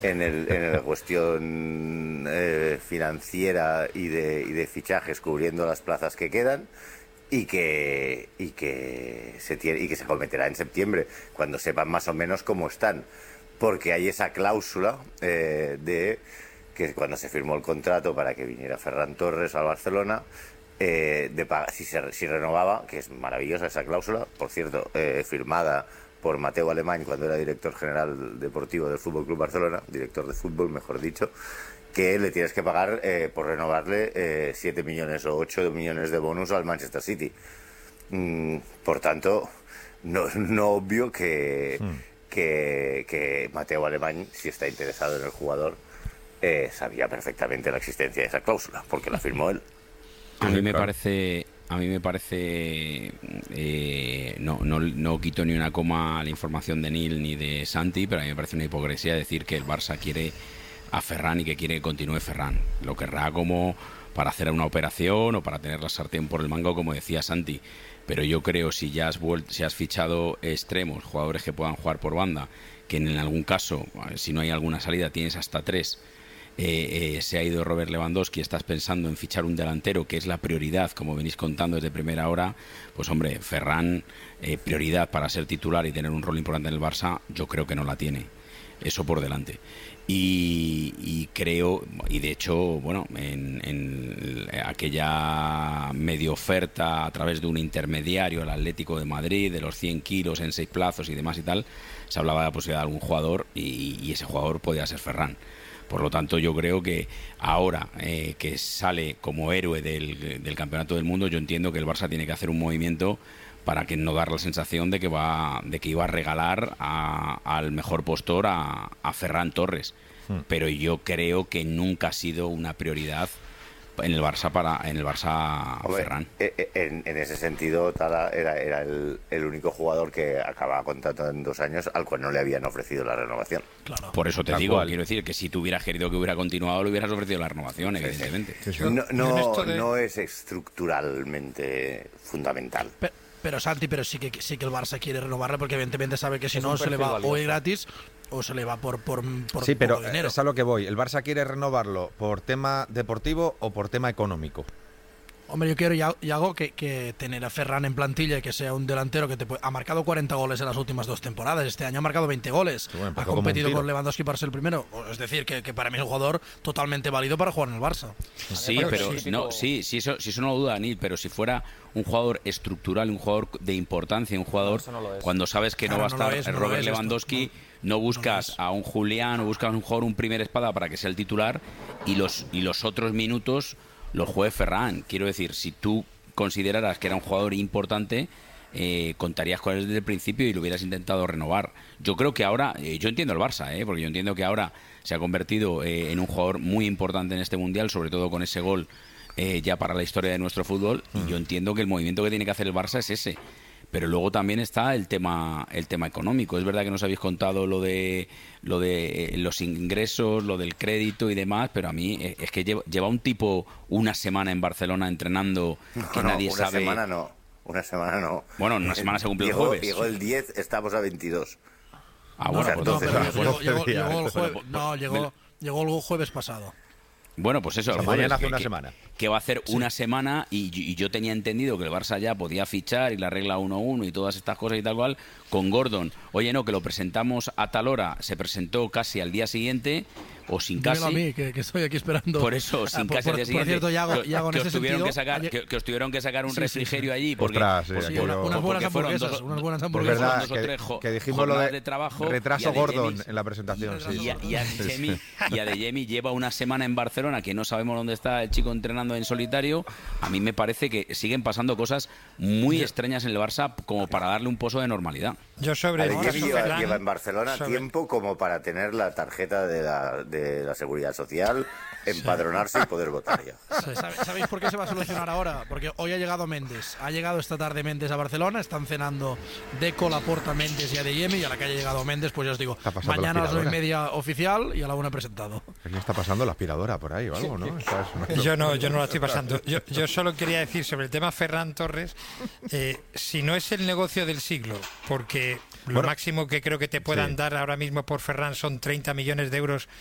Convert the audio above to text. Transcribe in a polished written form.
en la cuestión financiera y de fichajes, cubriendo las plazas que quedan, y que se cometerá en septiembre, cuando sepan más o menos cómo están, porque hay esa cláusula de que cuando se firmó el contrato para que viniera Ferran Torres al Barcelona, si renovaba, que es maravillosa esa cláusula, por cierto, firmada por Mateu Alemany cuando era director general deportivo del Fútbol Club Barcelona, director de fútbol, mejor dicho, que le tienes que pagar por renovarle 7 millones o 8 millones de bonus al Manchester City. Por tanto, no obvio que Mateu Alemany, si está interesado en el jugador, sabía perfectamente la existencia de esa cláusula, porque la firmó él. A mí me parece, no quito ni una coma a la información de Neil ni de Santi, pero a mí me parece una hipocresía decir que el Barça quiere a Ferran y que quiere que continúe Ferran. Lo querrá como para hacer una operación o para tener la sartén por el mango, como decía Santi. Pero yo creo, si has fichado extremos, jugadores que puedan jugar por banda, que en algún caso, si no hay alguna salida, tienes hasta 3. Se ha ido Robert Lewandowski, estás pensando en fichar un delantero, que es la prioridad, como venís contando desde primera hora, pues hombre, Ferran, prioridad para ser titular y tener un rol importante en el Barça, yo creo que no la tiene, eso por delante. Y creo, y de hecho, bueno, en aquella medio oferta a través de un intermediario, el Atlético de Madrid, de los 100 kilos en 6 plazos y demás y tal, se hablaba de la posibilidad de algún jugador y ese jugador podía ser Ferran. Por lo tanto, yo creo que ahora que sale como héroe del Campeonato del Mundo, yo entiendo que el Barça tiene que hacer un movimiento para que no dar la sensación de que iba a regalar al mejor postor a Ferran Torres. Pero yo creo que nunca ha sido una prioridad en el Barça Hombre, Ferran. En ese sentido, Tala era el único jugador que acababa contrato en 2 años al cual no le habían ofrecido la renovación. Claro. Por eso te digo, quiero decir que si tú hubieras querido que hubiera continuado, le hubieras ofrecido la renovación, evidentemente. Sí. No es estructuralmente fundamental. Pero Santi, sí que el Barça quiere renovarle, porque evidentemente sabe que si no se le va o gratis o se le va por sí, pero dinero. Es a lo que voy. ¿El Barça quiere renovarlo por tema deportivo o por tema económico? Hombre, yo quiero, Yago, que tener a Ferran en plantilla y que sea un delantero que ha marcado 40 goles en las últimas 2 temporadas. Este año ha marcado 20 goles. Bueno, ha competido con Lewandowski para ser el primero. Es decir, que para mí es un jugador totalmente válido para jugar en el Barça. Sí, pero eso no lo duda, Anil, pero si fuera un jugador estructural, un jugador de importancia, un jugador cuando sabes que no va a estar Robert Lewandowski, no buscas a un Julián o buscas un jugador, un primer espada para que sea el titular y los otros minutos los juegue Ferran. Quiero decir, si tú consideraras que era un jugador importante, contarías con él desde el principio y lo hubieras intentado renovar. Yo creo que ahora, yo entiendo el Barça, porque yo entiendo que ahora se ha convertido en un jugador muy importante en este Mundial, sobre todo con ese gol ya para la historia de nuestro fútbol, y yo entiendo que el movimiento que tiene que hacer el Barça es ese. Pero luego también está el tema económico. Es verdad que nos habéis contado lo de los ingresos, lo del crédito y demás, pero a mí es que lleva un tipo una semana en Barcelona entrenando que nadie sabe. Una semana no. Bueno, una semana se cumple el jueves. Llegó el 10, estamos a 22. Llegó el jueves pasado. Bueno, pues eso, mañana hace una semana. Que va a hacer una semana y yo tenía entendido que el Barça ya podía fichar y la regla 1-1 y todas estas cosas y tal cual con Gordon. Oye, no, que lo presentamos a tal hora, se presentó casi al día siguiente o sin casi. Dímelo a mí, que estoy aquí esperando. Por eso, sin casi al día siguiente. Por cierto, Yago, en ese sentido, que os tuvieron que sacar un refrigerio allí porque unas buenas hamburguesas, que dijimos lo de trabajo, retraso Gordon en la presentación. Y a Adeyemi lleva una semana en Barcelona que no sabemos dónde está el chico entrenando en solitario. A mí me parece que siguen pasando cosas muy extrañas en el Barça como para darle un pozo de normalidad. Yo lleva en Barcelona tiempo como para tener la tarjeta de de la Seguridad Social, empadronarse y poder votar ya. ¿Sabéis por qué se va a solucionar ahora? Porque hoy ha llegado Méndez. Ha llegado esta tarde Méndez a Barcelona. Están cenando Deco, Laporta, Méndez y Adeyemi. Y a la que haya llegado Méndez, pues ya os digo, mañana a las 9:30 oficial y a la 1 presentado. ¿Qué está pasando la aspiradora por ahí o algo, no? Yo no la estoy pasando. Yo solo quería decir sobre el tema Ferran Torres, si no es el negocio del siglo, porque lo máximo que creo que te puedan dar ahora mismo por Ferran son 30 millones de euros